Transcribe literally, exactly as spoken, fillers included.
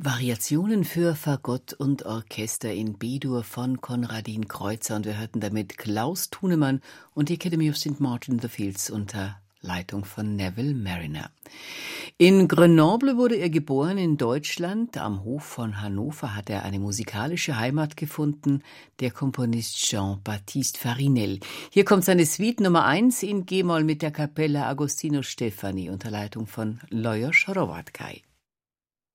Variationen für Fagott und Orchester in B-Dur von Konradin Kreutzer, und wir hörten damit Klaus Thunemann und die Academy of Saint Martin in the Fields unter Leitung von Neville Marriner. In Grenoble wurde er geboren, in Deutschland. Am Hof von Hannover hat er eine musikalische Heimat gefunden, der Komponist Jean-Baptiste Farinel. Hier kommt seine Suite Nummer eins in G-Moll mit der Kapelle Agostino Stefani unter Leitung von Lajos Hrovatkay.